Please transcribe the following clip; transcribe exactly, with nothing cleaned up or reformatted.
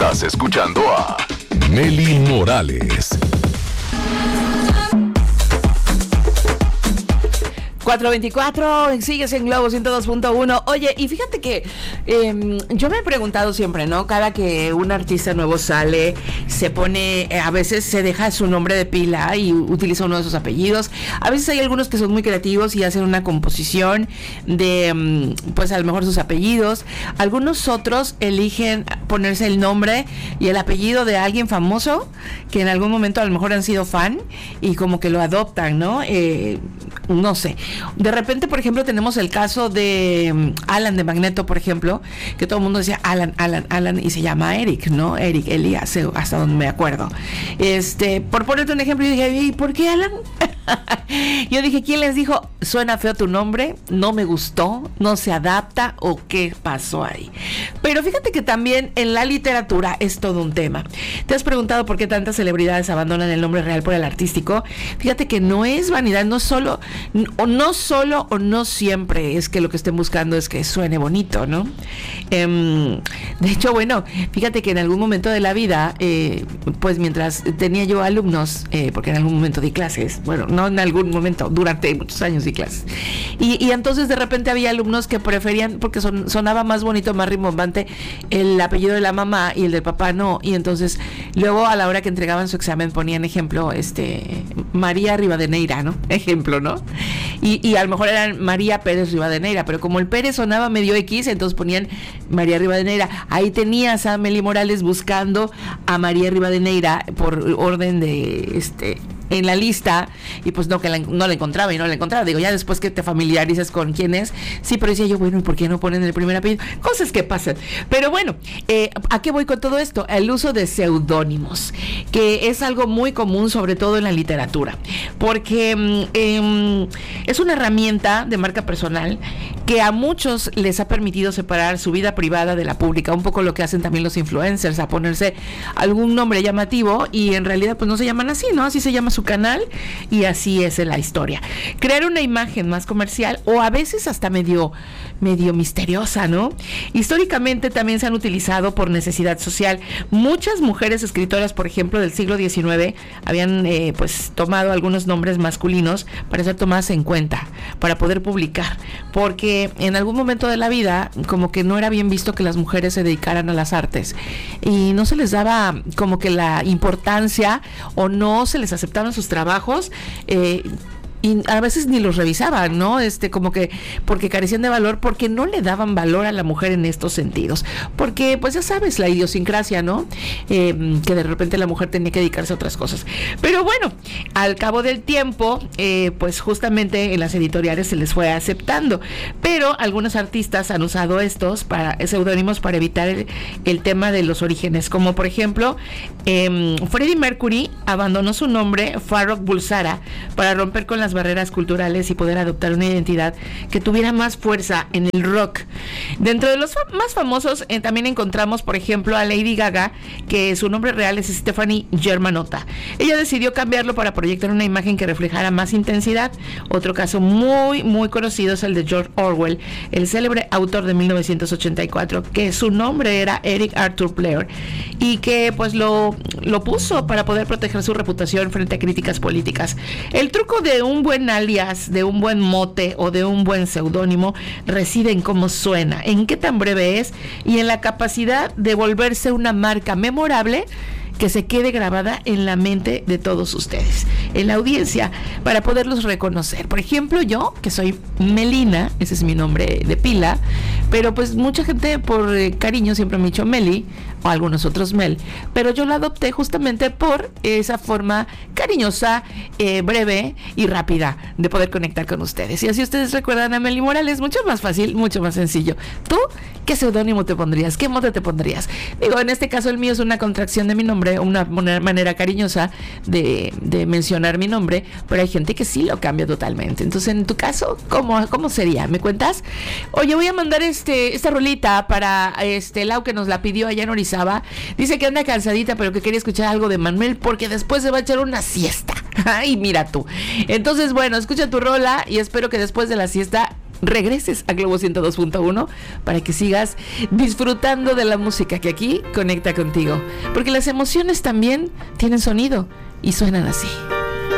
Estás escuchando a Mely Morales. cuatro veinticuatro, sigues en Globo ciento dos punto uno. Oye, y fíjate que eh, yo me he preguntado siempre, ¿no? Cada que un artista nuevo sale, se pone, eh, a veces se deja su nombre de pila y utiliza uno de sus apellidos. A veces hay algunos que son muy creativos y hacen una composición de, pues a lo mejor sus apellidos. Algunos otros eligen ponerse el nombre y el apellido de alguien famoso que en algún momento a lo mejor han sido fan y como que lo adoptan, ¿no? Eh, no sé. De repente, por ejemplo, tenemos el caso de um, Alan de Magneto, por ejemplo, que todo el mundo decía Alan, Alan, Alan, y se llama Eric, ¿no? Eric Elías, hasta donde me acuerdo. Este, por ponerte un ejemplo, yo dije, ¿y por qué Alan? Yo dije, ¿quién les dijo, suena feo tu nombre? ¿No me gustó? ¿No se adapta? ¿O qué pasó ahí? Pero fíjate que también en la literatura es todo un tema. ¿Te has preguntado por qué tantas celebridades abandonan el nombre real por el artístico? Fíjate que no es vanidad, no solo, no, no solo o no siempre es que lo que estén buscando es que suene bonito, ¿no? Eh, de hecho, bueno, fíjate que en algún momento de la vida, eh, pues mientras tenía yo alumnos, eh, porque en algún momento di clases, bueno, no en algún momento, durante muchos años di clases, y, y entonces de repente había alumnos que preferían, porque son, sonaba más bonito, más rimbombante el apellido de la mamá y el del papá no, y entonces luego a la hora que entregaban su examen ponían ejemplo, este, María Rivadeneira, ¿no? Ejemplo, ¿no? Y, y a lo mejor eran María Pérez Rivadeneira, pero como el Pérez sonaba medio X, entonces ponían María Rivadeneira. Ahí tenías a Mely Morales buscando a María Rivadeneira por orden de este en la lista, y pues no, que la, no la encontraba y no la encontraba. Digo, ya después que te familiarizas con quién es, sí, pero decía yo, bueno, ¿y por qué no ponen el primer apellido? Cosas que pasan. Pero bueno, eh, ¿a qué voy con todo esto? El uso de seudónimos, que es algo muy común, sobre todo en la literatura, porque eh, es una herramienta de marca personal que a muchos les ha permitido separar su vida privada de la pública, un poco lo que hacen también los influencers, a ponerse algún nombre llamativo y en realidad pues no se llaman así, ¿no? Así se llama su canal y así es la historia. Crear una imagen más comercial o a veces hasta medio, medio misteriosa, ¿no? Históricamente también se han utilizado por necesidad social. Muchas mujeres escritoras, por ejemplo, del siglo diecinueve, habían eh, pues tomado algunos nombres masculinos para ser tomadas en cuenta, para poder publicar, porque en algún momento de la vida como que no era bien visto que las mujeres se dedicaran a las artes y no se les daba como que la importancia o no se les aceptaban sus trabajos, eh, y a veces ni los revisaban, ¿no? Este, como que, porque carecían de valor, porque no le daban valor a la mujer en estos sentidos. Porque, pues ya sabes, la idiosincrasia, ¿no? Eh, que de repente la mujer tenía que dedicarse a otras cosas. Pero bueno, al cabo del tiempo, eh, pues justamente en las editoriales se les fue aceptando. Pero algunos artistas han usado estos para seudónimos para evitar el, el tema de los orígenes. Como por ejemplo, eh, Freddie Mercury abandonó su nombre, Farrokh Bulsara, para romper con las barreras culturales y poder adoptar una identidad que tuviera más fuerza en el rock. Dentro de los fa- más famosos eh, también encontramos, por ejemplo, a Lady Gaga, que su nombre real es Stephanie Germanotta. Ella decidió cambiarlo para proyectar una imagen que reflejara más intensidad. Otro caso muy, muy conocido es el de George Orwell, el célebre autor de mil novecientos ochenta y cuatro, que su nombre era Eric Arthur Blair y que pues lo, lo puso para poder proteger su reputación frente a críticas políticas. El truco de un buen alias, de un buen mote o de un buen seudónimo reside en cómo suena, en qué tan breve es y en la capacidad de volverse una marca memorable que se quede grabada en la mente de todos ustedes, en la audiencia, para poderlos reconocer. Por ejemplo, yo, que soy Melina, ese es mi nombre de pila, pero pues mucha gente por eh, cariño siempre me ha dicho Mely, o algunos otros Mel, pero yo la adopté justamente por esa forma cariñosa, eh, breve y rápida de poder conectar con ustedes. Y así ustedes recuerdan a Mely Morales, mucho más fácil, mucho más sencillo. ¿Tú qué seudónimo te pondrías? ¿Qué mote te pondrías? Digo, en este caso el mío es una contracción de mi nombre, una manera cariñosa de, de mencionar mi nombre, pero hay gente que sí lo cambia totalmente. Entonces, en tu caso, ¿cómo, cómo sería? ¿Me cuentas? Oye, voy a mandar este esta rolita para este Lau, que nos la pidió allá en Orizaba. Dice que anda cansadita, pero que quería escuchar algo de Manuel porque después se va a echar una siesta. Ay, mira tú. Entonces, bueno, escucha tu rola y espero que después de la siesta regreses a Globo ciento dos punto uno para que sigas disfrutando de la música que aquí conecta contigo. Porque las emociones también tienen sonido y suenan así.